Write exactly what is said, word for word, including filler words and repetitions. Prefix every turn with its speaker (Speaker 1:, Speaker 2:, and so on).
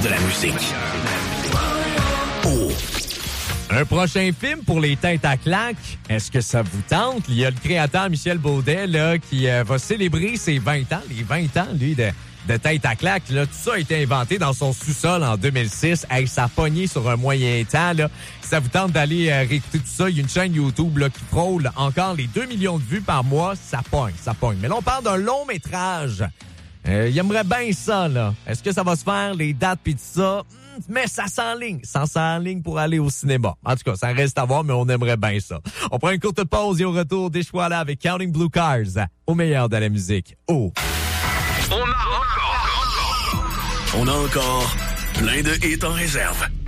Speaker 1: de la musique. Oh.
Speaker 2: Un prochain film pour les têtes à claques, est-ce que ça vous tente? Il y a le créateur Michel Baudet là, qui euh, va célébrer ses vingt ans, les vingt ans, lui, de, de tête à claques. Là. Tout ça a été inventé dans son sous-sol en deux mille six. Hey, ça a pogné sur un moyen temps. Là. Si ça vous tente d'aller euh, réécouter tout ça, il y a une chaîne YouTube là, qui frôle encore les deux millions de vues par mois. Ça pogne, ça pogne. Mais là, on parle d'un long métrage. Euh, il aimerait bien ça, là. Est-ce que ça va se faire, les dates pis tout ça? Mais ça s'enligne. Ça s'enligne pour aller au cinéma. En tout cas, ça reste à voir, mais on aimerait bien ça. On prend une courte pause et au retour, des choix là avec Counting Blue Cars. Au meilleur de la musique. Oh!
Speaker 1: On a encore... On a encore plein de hits en réserve.